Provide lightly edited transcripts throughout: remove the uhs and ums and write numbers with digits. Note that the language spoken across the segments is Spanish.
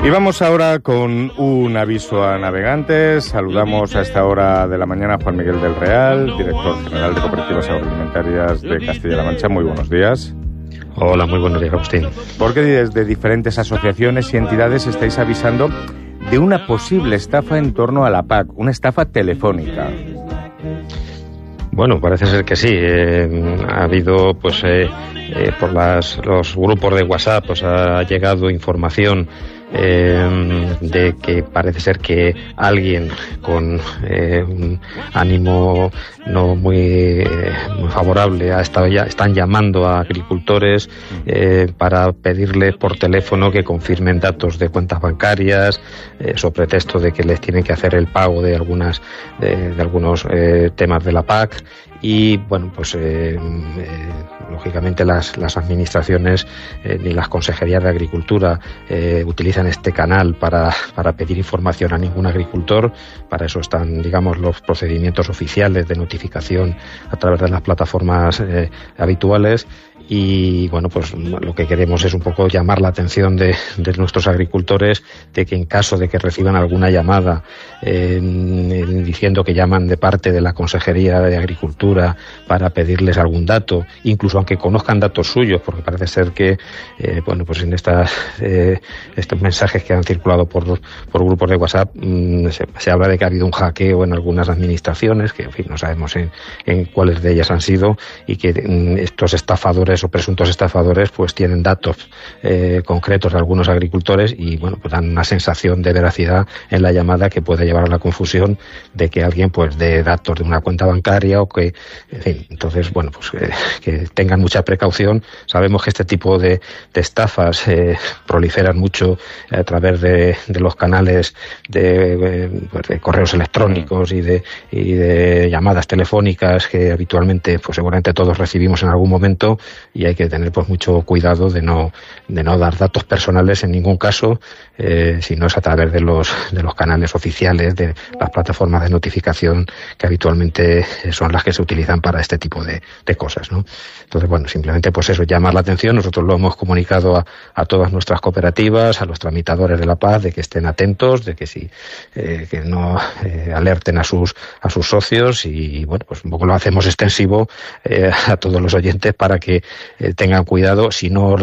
Y vamos ahora con un aviso a navegantes. Saludamos a esta hora de la mañana a Juan Miguel del Real, director general de Cooperativas Agroalimentarias de Castilla-La Mancha. Muy buenos días. Hola, muy buenos días, Agustín. Porque desde diferentes asociaciones y entidades estáis avisando de una posible estafa en torno a la PAC, una estafa telefónica. Bueno, parece ser que sí. Ha habido, pues, por los grupos de WhatsApp, pues ha llegado información de que parece ser que alguien con un ánimo no muy favorable están llamando a agricultores para pedirles por teléfono que confirmen datos de cuentas bancarias, sobre pretexto de que les tienen que hacer el pago de algunos temas de la PAC. Y bueno, pues lógicamente las administraciones ni las consejerías de Agricultura utilizan este canal para pedir información a ningún agricultor. Para eso están, digamos, los procedimientos oficiales de notificación a través de las plataformas habituales. Y bueno, pues lo que queremos es un poco llamar la atención de nuestros agricultores de que en caso de que reciban alguna llamada diciendo que llaman de parte de la Consejería de Agricultura para pedirles algún dato, incluso aunque conozcan datos suyos, porque parece ser que bueno, pues en estos mensajes que han circulado por grupos de WhatsApp se habla de que ha habido un hackeo en algunas administraciones, que en fin no sabemos en cuáles de ellas han sido, y que estos estafadores o presuntos estafadores pues tienen datos concretos de algunos agricultores y bueno, pues dan una sensación de veracidad en la llamada que puede llevar a la confusión de que alguien pues dé datos de una cuenta bancaria o que, en fin, entonces bueno, pues que tengan mucha precaución. Sabemos que este tipo de estafas proliferan mucho a través de los canales de correos electrónicos y de llamadas telefónicas que habitualmente pues seguramente todos recibimos en algún momento, y hay que tener pues mucho cuidado de no dar datos personales en ningún caso, si no es a través de los canales oficiales, de las plataformas de notificación que habitualmente son las que se utilizan para este tipo de cosas, ¿no? Entonces, bueno, simplemente pues eso, llamar la atención. Nosotros lo hemos comunicado a todas nuestras cooperativas, a los tramitadores de la PAC, de que estén atentos, de que que no alerten a sus socios, y bueno, pues un poco lo hacemos extensivo a todos los oyentes para que tengan cuidado. Si no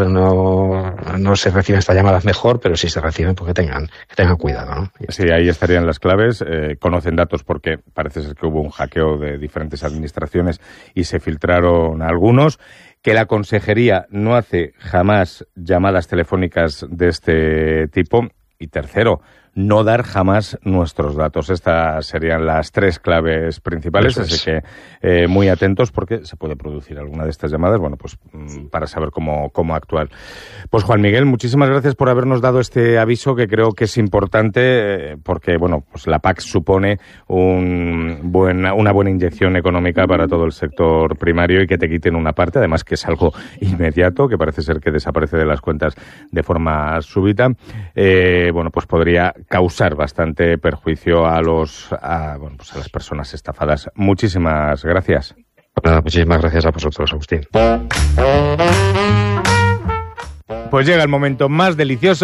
se reciben estas llamadas, mejor, pero si se reciben, pues que tengan cuidado, ¿no? Sí, ahí estarían las claves. Conocen datos porque parece ser que hubo un hackeo de diferentes administraciones y se filtraron algunos. Que la consejería no hace jamás llamadas telefónicas de este tipo. Y tercero, no dar jamás nuestros datos. Estas serían las tres claves principales, así que muy atentos porque se puede producir alguna de estas llamadas, bueno, pues para saber cómo actuar. Pues Juan Miguel, muchísimas gracias por habernos dado este aviso, que creo que es importante porque, bueno, pues la PAC supone una buena inyección económica para todo el sector primario, y que te quiten una parte, además que es algo inmediato, que parece ser que desaparece de las cuentas de forma súbita, bueno, pues podría causar bastante perjuicio a las personas estafadas. Muchísimas gracias. Nada, muchísimas gracias a vosotros, Agustín. Pues llega el momento más delicioso